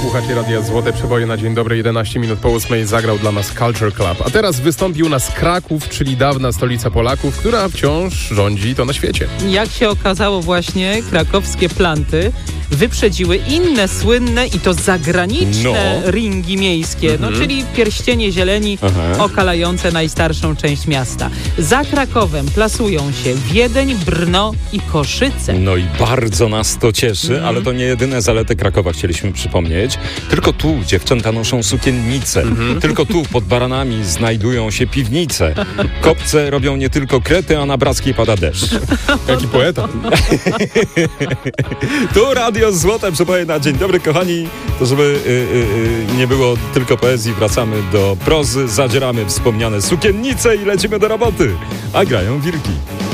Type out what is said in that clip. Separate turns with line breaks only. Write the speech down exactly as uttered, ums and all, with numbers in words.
Słuchacie Radia Złote Przeboje na dzień dobry. jedenaście minut po ósmej zagrał dla nas Culture Club. A teraz wystąpił nas Kraków, czyli dawna stolica Polaków, która wciąż rządzi to na świecie.
Jak się okazało, właśnie krakowskie planty wyprzedziły inne słynne i to zagraniczne
no.
ringi miejskie,
Mhm.
no, czyli pierścienie zieleni
Aha.
okalające najstarszą część miasta. Za Krakowem plasują się Wiedeń, Brno i Koszyce.
No i bardzo nas to cieszy, mm. ale to nie jedyne zalety Krakowa chcieliśmy przypomnieć. Tylko tu dziewczęta noszą sukiennice. Mm-hmm. Tylko tu pod baranami znajdują się piwnice. Kopce robią nie tylko krety, a na Brackiej pada deszcz.
Jaki poeta.
Tu Radio Złote Przeboje na dzień dobry, kochani. To żeby y, y, y, nie było tylko poezji, wracamy do prozy, zadzieramy wspomniane sukiennice i lecimy do roboty. A grają wilki.